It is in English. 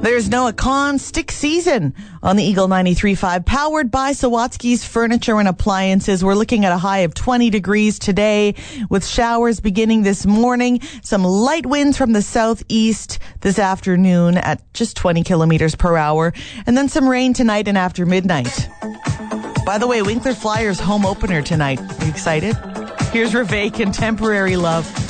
There's no Stick season on the Eagle 93.5, powered by Sawatsky's Furniture and Appliances. We're looking at a high of 20 degrees today with showers beginning this morning. Some light winds from the southeast this afternoon at just 20 kilometers per hour. And then some rain tonight and after midnight. By the way, Winkler Flyers home opener tonight. Are you excited? Here's Revay Contemporary Love.